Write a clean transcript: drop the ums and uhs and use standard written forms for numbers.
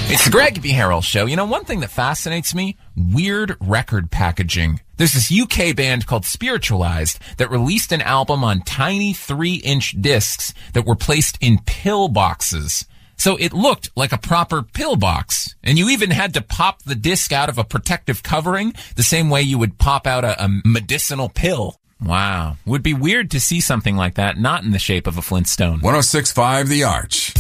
It's the Greg B. Harrell Show. You know, one thing that fascinates me, weird record packaging. There's this UK band called Spiritualized that released an album on tiny 3-inch discs that were placed in pill boxes. So it looked like a proper pill box. And you even had to pop the disc out of a protective covering the same way you would pop out a medicinal pill. Wow. Would be weird to see something like that not in the shape of a Flintstone. 106.5 The Arch.